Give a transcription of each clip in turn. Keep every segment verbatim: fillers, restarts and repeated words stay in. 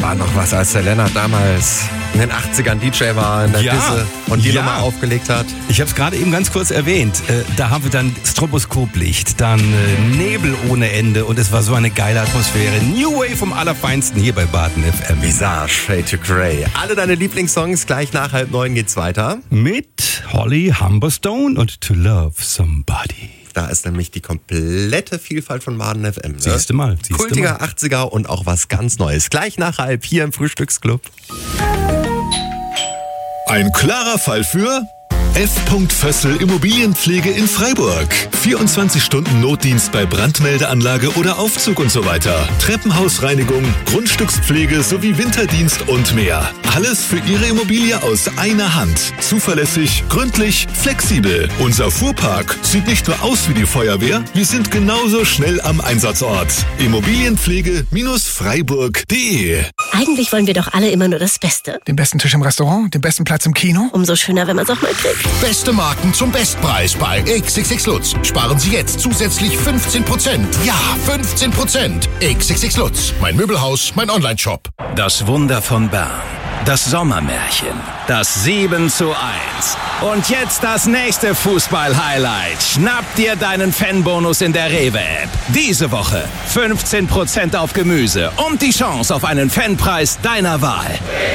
Das war noch was, als der Lennart damals in den achtzigern D J war in der Ja, Disse und die ja. Nummer aufgelegt hat. Ich habe es gerade eben ganz kurz erwähnt. Äh, da haben wir dann Stroboskoplicht, dann äh, Nebel ohne Ende und es war so eine geile Atmosphäre. New Wave vom Allerfeinsten hier bei Baden F M. Visage, Shade to Grey. Alle deine Lieblingssongs, gleich nach halb neun geht's weiter. Mit Holly Humberstone und To Love Somebody. Da ist nämlich die komplette Vielfalt von Baden F M. Ne? Siehste mal. Siehste Kultiger mal. achtziger und auch was ganz Neues. Gleich nach halb hier im Frühstücksclub. Ein klarer Fall für F. Vössel Immobilienpflege in Freiburg. vierundzwanzig Stunden Notdienst bei Brandmeldeanlage oder Aufzug und so weiter. Treppenhausreinigung, Grundstückspflege sowie Winterdienst und mehr. Alles für Ihre Immobilie aus einer Hand. Zuverlässig, gründlich, flexibel. Unser Fuhrpark sieht nicht nur aus wie die Feuerwehr, wir sind genauso schnell am Einsatzort. Immobilienpflege-freiburg punkt de. Eigentlich wollen wir doch alle immer nur das Beste. Den besten Tisch im Restaurant, den besten Platz im Kino. Umso schöner, wenn man es auch mal kriegt. Beste Marken zum Bestpreis bei X X X Lutz. Sparen Sie jetzt zusätzlich fünfzehn Prozent. Ja, fünfzehn Prozent. X X X Lutz. Mein Möbelhaus, mein Onlineshop. Das Wunder von Bern. Das Sommermärchen. Das sieben zu eins. Und jetzt das nächste Fußball-Highlight. Schnapp dir deinen Fanbonus in der Rewe-App. Diese Woche fünfzehn Prozent auf Gemüse und die Chance auf einen Fanpreis deiner Wahl.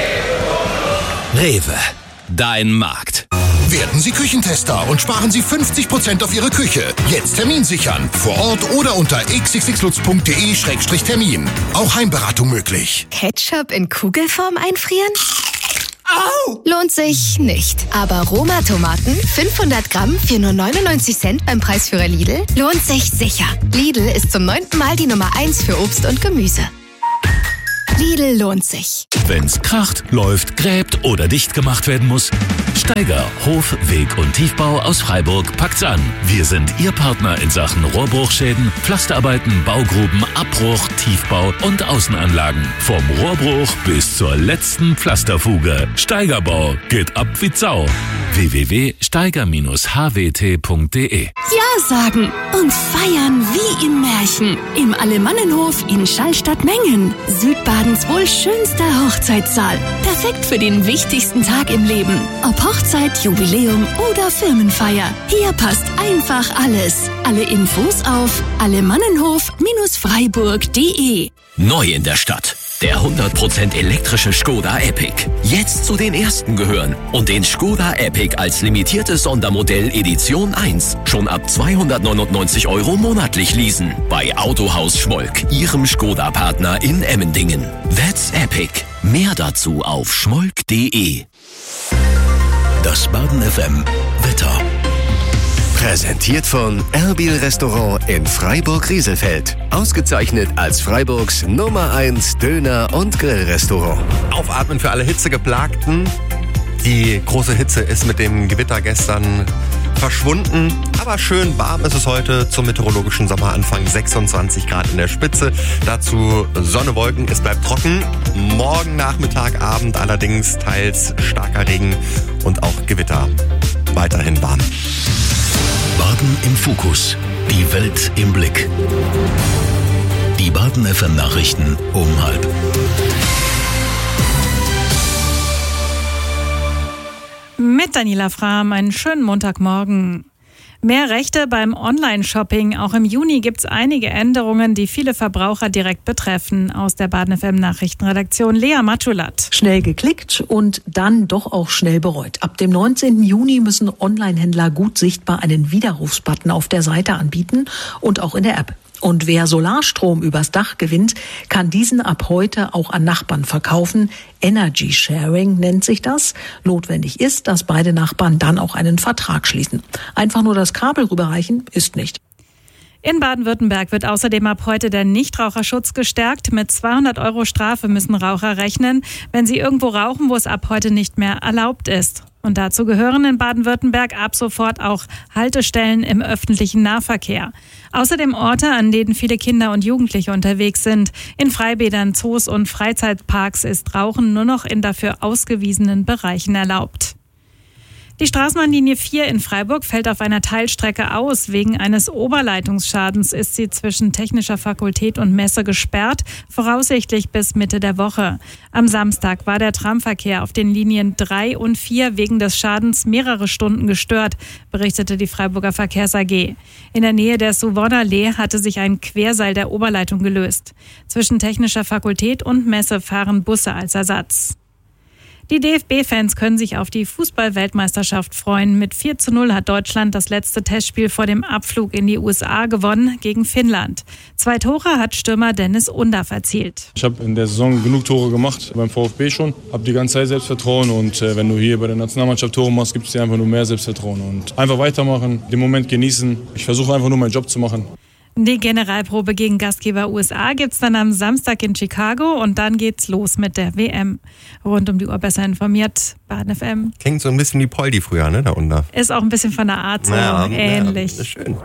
Rewe. Dein Markt. Werden Sie Küchentester und sparen Sie fünfzig Prozent auf Ihre Küche. Jetzt Termin sichern. Vor Ort oder unter x x x lutz punkt de Schrägstrich Termin. Auch Heimberatung möglich. Ketchup in Kugelform einfrieren? Au! Lohnt sich nicht. Aber Roma-Tomaten, fünfhundert Gramm für nur neunundneunzig Cent beim Preisführer Lidl, lohnt sich sicher. Lidl ist zum neunten Mal die Nummer eins für Obst und Gemüse. Lidl lohnt sich. Wenn's kracht, läuft, gräbt oder dicht gemacht werden muss, Steiger Hof-, Weg- und Tiefbau aus Freiburg packt's an. Wir sind Ihr Partner in Sachen Rohrbruchschäden, Pflasterarbeiten, Baugruben, Abbruch, Tiefbau und Außenanlagen. Vom Rohrbruch bis zur letzten Pflasterfuge. Steigerbau geht ab wie Sau. w w w punkt steiger Bindestrich h w t punkt de. Ja sagen und feiern wie im Märchen. Im Alemannenhof in Schallstadt-Mengen. Südbadens wohl schönster Hochzeitssaal. Perfekt für den wichtigsten Tag im Leben. Ob Hochzeit, Jubiläum oder Firmenfeier. Hier passt einfach alles. Alle Infos auf alemannenhof Bindestrich freiburg punkt de. Neu in der Stadt. Der hundert Prozent elektrische Skoda Epic. Jetzt zu den ersten gehören und den Skoda Epic als limitiertes Sondermodell Edition eins schon ab zweihundertneunundneunzig Euro monatlich leasen. Bei Autohaus Schmolk, Ihrem Skoda-Partner in Emmendingen. That's Epic. Mehr dazu auf schmolk punkt de. Das Baden F M Wetter. Präsentiert von Erbil Restaurant in Freiburg-Rieselfeld. Ausgezeichnet als Freiburgs Nummer eins Döner- und Grillrestaurant. Aufatmen für alle Hitzegeplagten. Die große Hitze ist mit dem Gewitter gestern verschwunden. Aber schön warm ist es heute zum meteorologischen Sommeranfang. sechsundzwanzig Grad in der Spitze. Dazu Sonne, Wolken. Es bleibt trocken. Morgen Nachmittag, Abend allerdings teils starker Regen und auch Gewitter. Weiterhin warm. Baden im Fokus. Die Welt im Blick. Die Baden F M Nachrichten um halb. Mit Daniela Frahm, einen schönen Montagmorgen. Mehr Rechte beim Online-Shopping. Auch im Juni gibt es einige Änderungen, die viele Verbraucher direkt betreffen. Aus der Baden F M Nachrichtenredaktion Lea Matschulat. Schnell geklickt und dann doch auch schnell bereut. Ab dem neunzehnten Juni müssen Online-Händler gut sichtbar einen Widerrufsbutton auf der Seite anbieten und auch in der App. Und wer Solarstrom übers Dach gewinnt, kann diesen ab heute auch an Nachbarn verkaufen. Energy Sharing nennt sich das. Notwendig ist, dass beide Nachbarn dann auch einen Vertrag schließen. Einfach nur das Kabel rüberreichen ist nicht. In Baden-Württemberg wird außerdem ab heute der Nichtraucherschutz gestärkt. Mit zweihundert Euro Strafe müssen Raucher rechnen, wenn sie irgendwo rauchen, wo es ab heute nicht mehr erlaubt ist. Und dazu gehören in Baden-Württemberg ab sofort auch Haltestellen im öffentlichen Nahverkehr. Außerdem Orte, an denen viele Kinder und Jugendliche unterwegs sind. In Freibädern, Zoos und Freizeitparks ist Rauchen nur noch in dafür ausgewiesenen Bereichen erlaubt. Die Straßenbahnlinie vier in Freiburg fällt auf einer Teilstrecke aus. Wegen eines Oberleitungsschadens ist sie zwischen Technischer Fakultät und Messe gesperrt, voraussichtlich bis Mitte der Woche. Am Samstag war der Tramverkehr auf den Linien drei und vier wegen des Schadens mehrere Stunden gestört, berichtete die Freiburger Verkehrs A G. In der Nähe der Suwon-Allee hatte sich ein Querseil der Oberleitung gelöst. Zwischen Technischer Fakultät und Messe fahren Busse als Ersatz. Die D F B-Fans können sich auf die Fußball-Weltmeisterschaft freuen. Mit vier zu null hat Deutschland das letzte Testspiel vor dem Abflug in die U S A gewonnen gegen Finnland. Zwei Tore hat Stürmer Dennis Undaff erzielt. Ich habe in der Saison genug Tore gemacht, beim VfB schon. Habe die ganze Zeit Selbstvertrauen und äh, wenn du hier bei der Nationalmannschaft Tore machst, gibt es dir einfach nur mehr Selbstvertrauen. Und einfach weitermachen, den Moment genießen. Ich versuche einfach nur meinen Job zu machen. Die Generalprobe gegen Gastgeber U S A gibt's dann am Samstag in Chicago und dann geht's los mit der W M. Rund um die Uhr besser informiert, Baden F M. Klingt so ein bisschen wie Poldi früher, ne, da unten. Ist auch ein bisschen von der Art so ja, ähnlich. Ja, schön.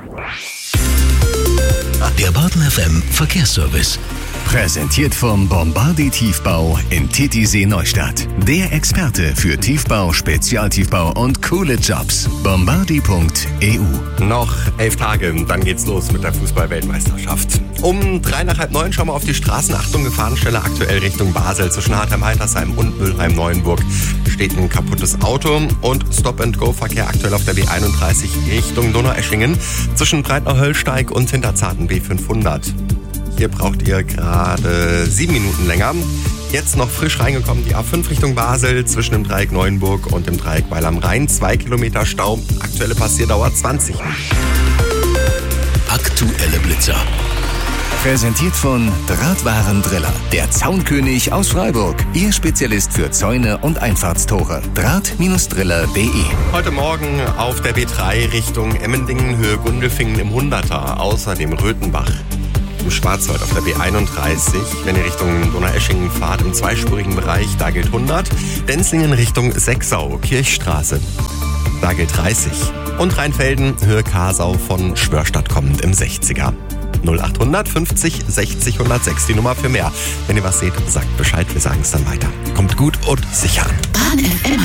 Der Baden F M Verkehrsservice. Präsentiert vom Bombardi Tiefbau in Titisee Neustadt. Der Experte für Tiefbau, Spezialtiefbau und coole Jobs. Bombardi punkt e u. Noch elf Tage, dann geht's los mit der Fußball-Weltmeisterschaft. Um drei nach halb neun schauen wir auf die Straßen. Achtung, Gefahrenstelle aktuell Richtung Basel. Zwischen Hartheim-Heitersheim und Mülheim-Neuenburg steht ein kaputtes Auto. Und Stop-and-Go-Verkehr aktuell auf der B einunddreißig Richtung Donaueschingen. Zwischen Breitner-Höllsteig und Hinterzarten B fünfhundert. Hier braucht ihr gerade sieben Minuten länger. Jetzt noch frisch reingekommen die A fünf Richtung Basel zwischen dem Dreieck Neuenburg und dem Dreieck Weil am Rhein. Zwei Kilometer Stau. Aktuelle Passierdauer zwanzig Minuten. Aktuelle Blitzer. Präsentiert von Drahtwarendriller. Der Zaunkönig aus Freiburg. Ihr Spezialist für Zäune und Einfahrtstore. Draht-Driller punkt de. Heute Morgen auf der B drei Richtung Emmendingen, Höhe Gundelfingen im Hunderter. Außerdem Röthenbach. Im Schwarzwald auf der B einunddreißig, wenn ihr Richtung Donaueschingen fahrt, im zweispurigen Bereich, da gilt hundert. Denzlingen Richtung Sechsau, Kirchstraße, da gilt dreißig. Und Rheinfelden, Höhe Kasau von Schwörstadt kommend im sechziger. null achthundert fünfzig sechzig hundertsechs, die Nummer für mehr. Wenn ihr was seht, sagt Bescheid, wir sagen es dann weiter. Kommt gut und sicher an.